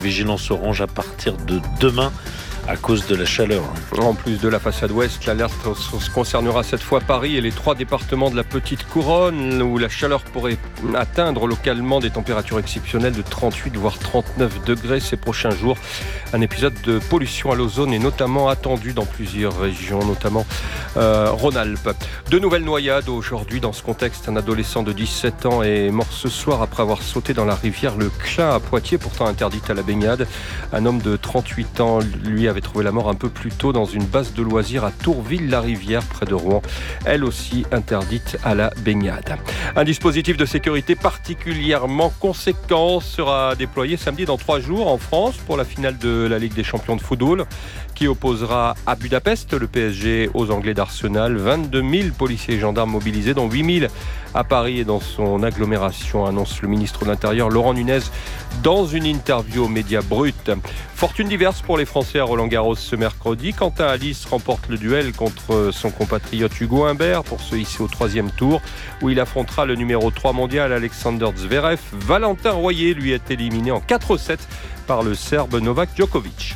Vigilance orange à partir de demain à cause de la chaleur. En plus de la façade ouest, l'alerte concernera cette fois Paris et les 3 départements de la Petite Couronne où la chaleur pourrait atteindre localement des températures exceptionnelles de 38 voire 39 degrés ces prochains jours. Un épisode de pollution à l'ozone est notamment attendu dans plusieurs régions, notamment Rhône-Alpes. 2 nouvelles noyades aujourd'hui. Dans ce contexte, un adolescent de 17 ans est mort ce soir après avoir sauté dans la rivière Le Clin à Poitiers, pourtant interdite à la baignade. Un homme de 38 ans, lui, avait trouvé la mort un peu plus tôt dans une base de loisirs à Tourville-la-Rivière, près de Rouen, elle aussi interdite à la baignade. Un dispositif de sécurité particulièrement conséquent sera déployé samedi dans 3 jours en France pour la finale de la Ligue des champions de football qui opposera à Budapest le PSG aux Anglais d'Arsenal. 22 000 policiers et gendarmes mobilisés, dont 8 000 à Paris et dans son agglomération, annonce le ministre de l'Intérieur Laurent Nunez dans une interview aux médias bruts. Fortune diverse pour les Français à Roland-Garros ce mercredi. Quentin Alice remporte le duel contre son compatriote Hugo Humbert pour se hisser au 3e tour où il affrontera le numéro 3 mondial Alexander Zverev. Valentin Royer lui est éliminé en 4-7 par le Serbe Novak Djokovic.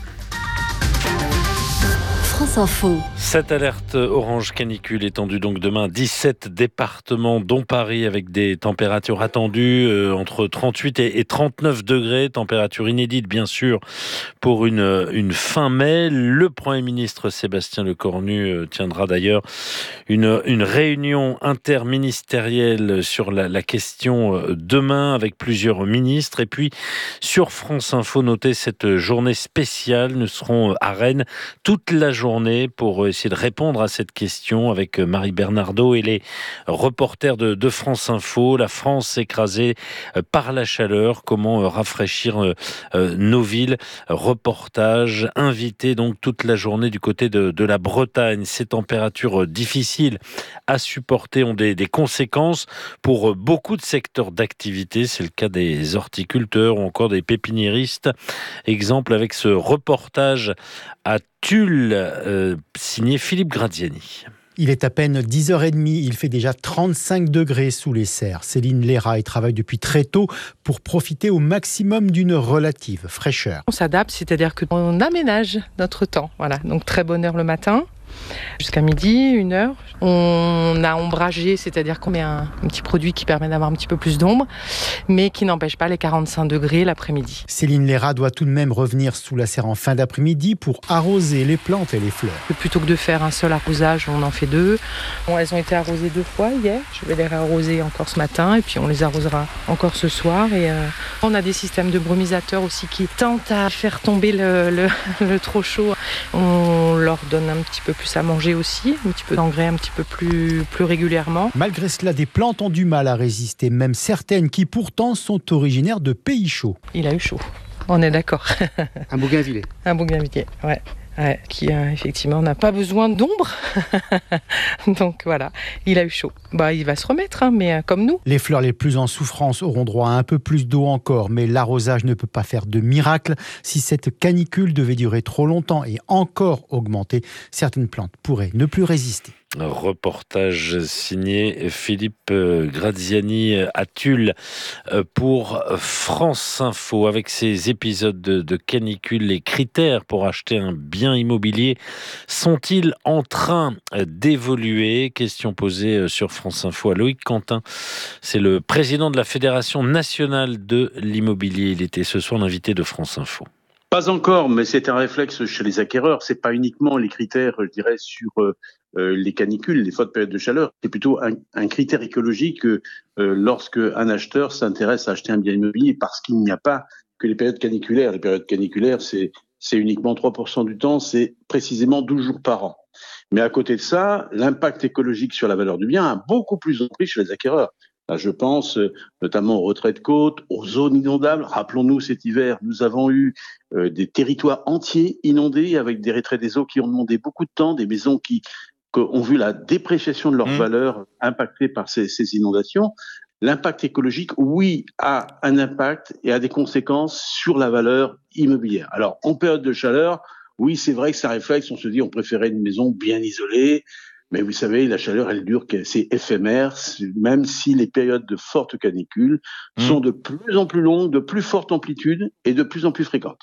France Info. Cette alerte orange canicule étendue donc demain 17 départements dont Paris avec des températures attendues entre 38 et 39 degrés, température inédite bien sûr pour une fin mai. Le Premier ministre Sébastien Lecornu tiendra d'ailleurs une réunion interministérielle sur la question demain avec plusieurs ministres. Et puis sur France Info, notez cette journée spéciale, nous serons à Rennes toute la journée pour essayer de répondre à cette question avec Marie Bernardo et les reporters de France Info. La France écrasée par la chaleur, comment rafraîchir nos villes. Reportage, invité donc toute la journée du côté de la Bretagne. Ces températures difficiles à supporter ont des conséquences pour beaucoup de secteurs d'activité. C'est le cas des horticulteurs ou encore des pépiniéristes. Exemple avec ce reportage à Tulle, signé Philippe Graziani. Il est à peine 10h30, il fait déjà 35 degrés sous les serres. Céline Léra y travaille depuis très tôt pour profiter au maximum d'une relative fraîcheur. On s'adapte, c'est-à-dire qu'on aménage notre temps. Voilà, donc très bonne heure le matin. Jusqu'à midi, 1h. On a ombragé, c'est-à-dire qu'on met un petit produit qui permet d'avoir un petit peu plus d'ombre, mais qui n'empêche pas les 45 degrés l'après-midi. Céline Léra doit tout de même revenir sous la serre en fin d'après-midi pour arroser les plantes et les fleurs. Plutôt que de faire un seul arrosage, on en fait 2. Bon, elles ont été arrosées 2 fois hier. Je vais les réarroser encore ce matin et puis on les arrosera encore ce soir. Et on a des systèmes de brumisateurs aussi qui tentent à faire tomber le trop chaud. On leur donne un petit peu plus à manger aussi, un petit peu d'engrais un petit peu plus régulièrement. Malgré cela, des plantes ont du mal à résister, même certaines qui pourtant sont originaires de pays chauds. Il a eu chaud, on est d'accord. Un bougainvilliers. Un bougainvilliers, ouais. Ouais, qui effectivement n'a pas besoin d'ombre. Donc voilà, il a eu chaud. Il va se remettre, mais comme nous. Les fleurs les plus en souffrance auront droit à un peu plus d'eau encore, mais l'arrosage ne peut pas faire de miracle. Si cette canicule devait durer trop longtemps et encore augmenter, certaines plantes pourraient ne plus résister. Reportage signé Philippe Graziani à Tulle pour France Info. Avec ces épisodes de canicule, les critères pour acheter un bien immobilier sont-ils en train d'évoluer? Question posée sur France Info à Loïc Quentin. C'est le président de la Fédération nationale de l'immobilier. Il était ce soir l'invité de France Info. Pas encore, mais c'est un réflexe chez les acquéreurs. C'est pas uniquement les critères, je dirais, sur les canicules, les fortes périodes de chaleur. C'est plutôt un critère écologique lorsque un acheteur s'intéresse à acheter un bien immobilier, parce qu'il n'y a pas que les périodes caniculaires. Les périodes caniculaires, c'est uniquement 3% du temps, c'est précisément 12 jours par an. Mais à côté de ça, l'impact écologique sur la valeur du bien a beaucoup plus de prix chez les acquéreurs. Là, je pense notamment aux retraits de côte, aux zones inondables. Rappelons-nous, cet hiver, nous avons eu des territoires entiers inondés avec des retraits des eaux qui ont demandé beaucoup de temps, des maisons qui ont vu la dépréciation de leur valeur impactée par ces inondations. L'impact écologique, oui, a un impact et a des conséquences sur la valeur immobilière. Alors, en période de chaleur, oui, c'est vrai que ça réflexe, on se dit on préférait une maison bien isolée. Mais vous savez, la chaleur, elle dure, c'est éphémère, même si les périodes de forte canicule sont de plus en plus longues, de plus forte amplitude et de plus en plus fréquentes.